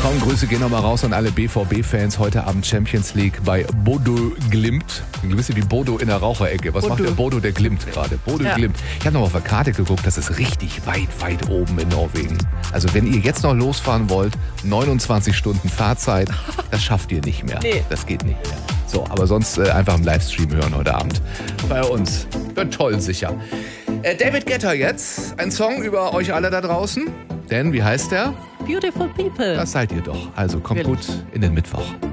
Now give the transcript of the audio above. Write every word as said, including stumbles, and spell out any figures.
Komm, Grüße gehen nochmal raus an alle B V B-Fans. Heute Abend Champions League bei Bodo Glimt. Ein bisschen wie Bodo in der Raucherecke. Was Bodo. macht der Bodo, der Glimt gerade? Bodo Ja. Glimt. Ich habe noch auf der Karte geguckt, das ist richtig weit, weit oben in Norwegen. Also wenn ihr jetzt noch losfahren wollt, neunundzwanzig Stunden Fahrzeit, das schafft ihr nicht mehr. Nee. Das geht nicht mehr. So, aber sonst äh, einfach im Livestream hören heute Abend. Bei uns. Wird toll, sicher. Äh, David Guetta jetzt. Ein Song über euch alle da draußen. Denn, wie heißt der? Beautiful People. Das seid ihr doch. Also kommt Natürlich. gut in den Mittwoch.